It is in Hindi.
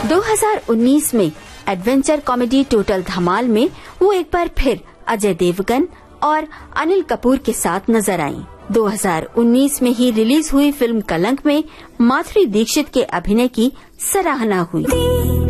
2019 में एडवेंचर कॉमेडी टोटल धमाल में वो एक बार फिर अजय देवगन और अनिल कपूर के साथ नजर आईं। 2019 में ही रिलीज हुई फिल्म कलंक में माधुरी दीक्षित के अभिनय की सराहना हुई।